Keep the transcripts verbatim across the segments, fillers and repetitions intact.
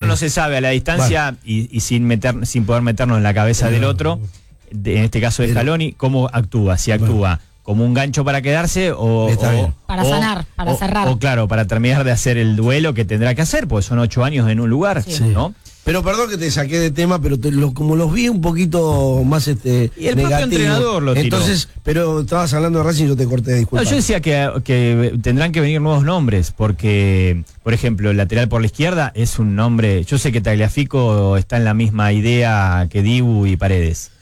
no se sabe a la distancia, bueno. y, y sin meter, sin poder meternos en la cabeza bueno. del otro, de, en este caso de Scaloni, cómo actúa, si actúa bueno. como un gancho para quedarse o, o para sanar, para o, cerrar. O claro, para terminar de hacer el duelo que tendrá que hacer, porque son ocho años en un lugar, sí. ¿no? Pero perdón que te saqué de tema, pero te, lo, como los vi un poquito más este y el negativo, propio entrenador lo tiró. Entonces, pero estabas hablando de Racing y yo te corté, disculpa. No, yo decía que, que tendrán que venir nuevos nombres, porque, por ejemplo, el lateral por la izquierda es un nombre. Yo sé que Tagliafico está en la misma idea que Dibu y Paredes.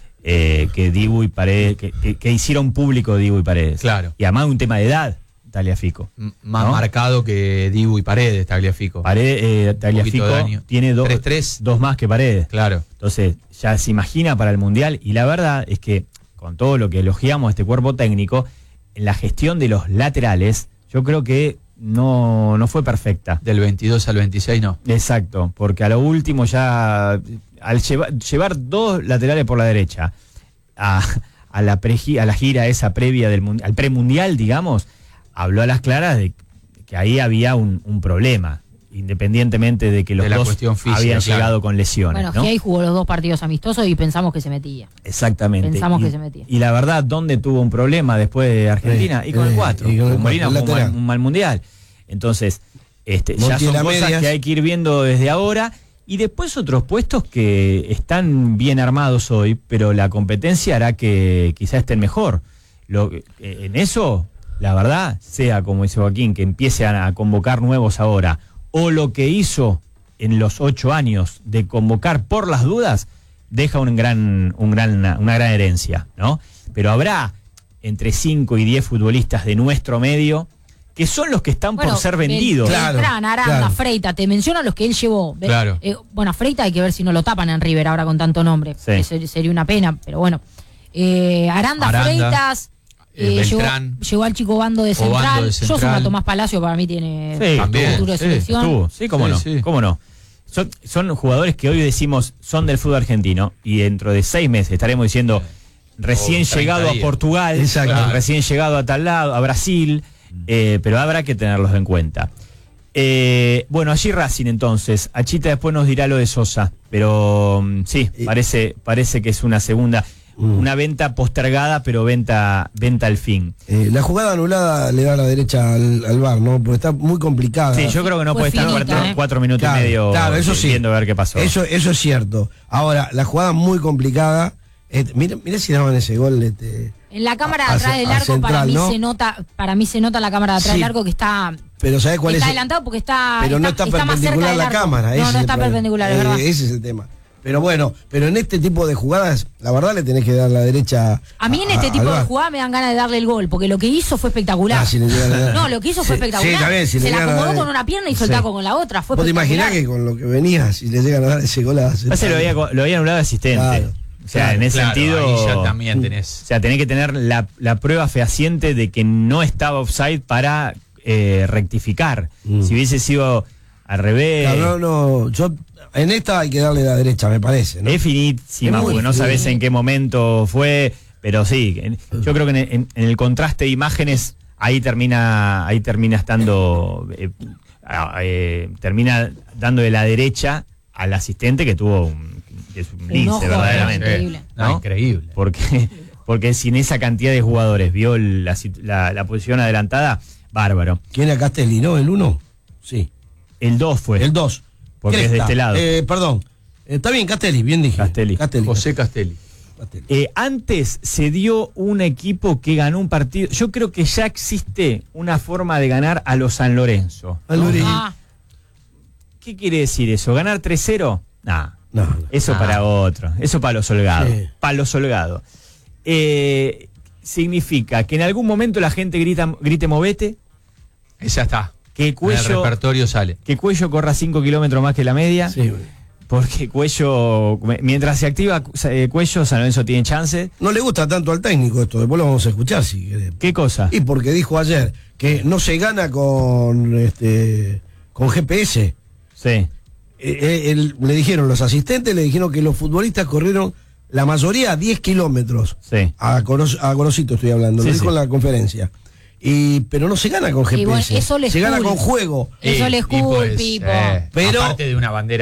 Eh, que Dibu y Paredes, que, que, que hicieron público Dibu y Paredes. Claro. Y además un tema de edad. Tagliafico. M más ¿no? marcado que Dibu y Paredes, Tagliafico. Paredes, eh, Tagliafico tiene do, dos más que Paredes. Claro. Entonces, ya se imagina para el Mundial. Y la verdad es que, con todo lo que elogiamos a este cuerpo técnico, en la gestión de los laterales, yo creo que no, no fue perfecta. Del veintidós al veintiséis no. Exacto, porque a lo último ya, al llevar, llevar dos laterales por la derecha a, a, la, pre, a la gira esa previa del al premundial, digamos, habló a las claras de que ahí había un, un problema, independientemente de que los de dos física, habían claro. llegado con lesiones. Bueno, ¿no? Giai jugó los dos partidos amistosos y pensamos que se metía. Exactamente. Pensamos y, que se metía. Y la verdad, ¿dónde tuvo un problema después de Argentina? Eh, y con eh, el cuatro. Y con el Molina cuatro, jugó un mal, un mal mundial. Entonces, este, ya son cosas medias. que hay que ir viendo desde ahora. Y después otros puestos que están bien armados hoy, pero la competencia hará que quizás estén mejor. Lo, eh, en eso... La verdad, sea como dice Joaquín, que empiece a, a convocar nuevos ahora, o lo que hizo en los ocho años de convocar por las dudas, deja un gran, un gran, una, una gran herencia, ¿no? Pero habrá entre cinco y diez futbolistas de nuestro medio que son los que están bueno, por ser vendidos. Claro, Beltrán, Aranda, claro. Freitas, te menciono los que él llevó. Claro. Eh, bueno, a Freitas hay que ver si no lo tapan en River ahora con tanto nombre. Sí. Eso sería una pena, pero bueno. Eh, Aranda, Aranda, Freitas... Eh, llegó, llegó al chico Bando de Central, Bando de Central. Yo sumo a Tomás Palacio, para mí tiene sí, también, futuro de sí, selección. Estuvo. Sí, cómo sí, no, sí. cómo no. Son, son jugadores que hoy decimos son del fútbol argentino y dentro de seis meses estaremos diciendo recién oh, llegado días. a Portugal, Exacto. recién llegado a tal lado, a Brasil, eh, pero habrá que tenerlos en cuenta. Eh, bueno, allí Racing entonces, Achita después nos dirá lo de Sosa, pero sí, parece, parece que es una segunda... Una venta postergada, pero venta venta al fin. Eh, la jugada anulada le da a la derecha al, al V A R, ¿no? Porque está muy complicada. Sí, yo creo que no Fue puede estar finita, cuatro, ¿eh? cuatro minutos claro, y medio claro, eso sí. viendo a ver qué pasó. Eso, eso es cierto. Ahora, la jugada muy complicada. Eh, mira, mira si daban ese gol. Este, en la cámara de a, atrás del arco, central, para mí ¿no? se nota, para mí se nota la cámara de atrás sí, del arco que está. Pero ¿sabés cuál está es? adelantado porque está. Pero no está, está perpendicular más cerca la del cámara. No, ese no es está perpendicular, es eh, verdad. Ese es el tema. Pero bueno, pero en este tipo de jugadas, la verdad le tenés que dar la derecha. A mí en este a, tipo a de jugadas me dan ganas de darle el gol, porque lo que hizo fue espectacular. Ah, si le llegan a dar. No, lo que hizo fue Sí, espectacular. sí, también, si se le la llegan a acomodó dar. con una pierna y hizo el Sí. taco con la otra. Fue ¿Vos te imaginás espectacular. que con lo que venía, si le llegan a dar ese gol a Ese lo había, lo había anulado asistente. Claro. O sea, Claro, en ese claro, sentido. ahí ya también tenés. O sea, tenés que tener la, la prueba fehaciente de que no estaba offside para eh, rectificar. Mm. Si hubiese sido al revés. Claro, no, no, yo en esta hay que darle la derecha, me parece, ¿no? Es finísima, Es muy porque no sabés fin. en qué momento fue, pero sí, en, yo creo que en, en, en el contraste de imágenes ahí termina, ahí termina estando, eh, eh, termina dando de la derecha al asistente que tuvo un, que es un Un lince ojo, verdaderamente, increíble. No, ¿no? increíble. Porque, porque sin esa cantidad de jugadores vio la, la, la posición adelantada, bárbaro. ¿Quién era Castelli, no? ¿El uno? Sí. El dos fue. El dos. Porque es de este lado. Eh, perdón. Eh, está bien, Castelli, bien dije. Castelli. Castelli. José Castelli. Castelli. Eh, antes se dio un equipo que ganó un partido. Yo creo que ya existe una forma de ganar a los San Lorenzo. A Lorenzo. Ah, ¿Qué quiere decir eso? ¿Ganar tres cero? Nah, No, no. eso Ah. para otro. Eso para los holgados. Sí. Para los holgados. Eh, significa que en algún momento la gente grita, grite movete, Ya está. que En el Cuello, repertorio sale. que Cuello corra cinco kilómetros más que la media. Sí. Porque Cuello, mientras se activa eh, Cuello, San Lorenzo tiene chance. No le gusta tanto al técnico esto, después lo vamos a escuchar si querés. ¿Qué cosa? Y porque dijo ayer que no se gana con este con G P S. Sí. Eh, eh, él- le dijeron, los asistentes le dijeron que los futbolistas corrieron la mayoría diez kilómetros. Sí. A, Coros- a Gorosito estoy hablando, Sí, lo dijo sí. en la conferencia. Y, pero no se gana con G P S, Y bueno, eso les se gana cool. con juego. Eso Eh, les tipo cool, es, Pipo. eh, Pero- aparte de una bandera